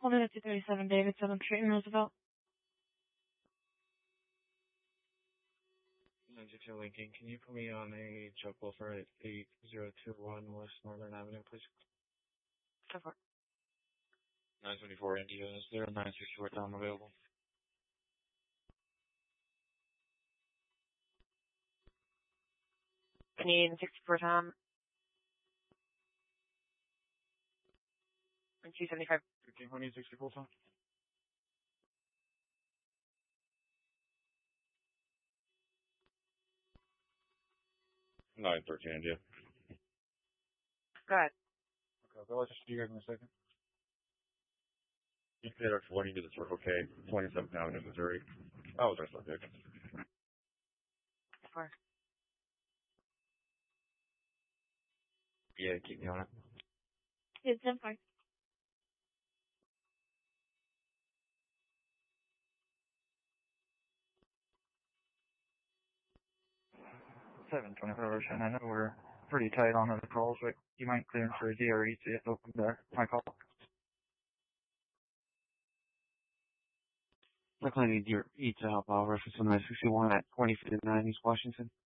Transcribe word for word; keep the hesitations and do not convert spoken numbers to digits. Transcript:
One minute to thirty-seven, David, Southern Street in Roosevelt. nine six zero Lincoln, can you put me on a choke for at eight zero two one West Northern Avenue, please? So far. nine seventy-four India, is there a nine sixty-four time available? Canadian sixty-four Tom. And two seventy-five. fifteen twenty sixty-four time? nine thirteen India. Go ahead. Okay, I'll just see you guys in a second. You paid our twenty to the Circle K, twenty-seventh Avenue, Missouri. Oh, that's not good. Four. Yeah, keep me on it. It's ten five. seven twenty-five Ocean. I know we're pretty tight on other calls, but you might clear for a D R E, see if they'll come back. My call. Brooklyn need your E to help out. Reference on nine sixty-one at twenty fifty-nine East Washington.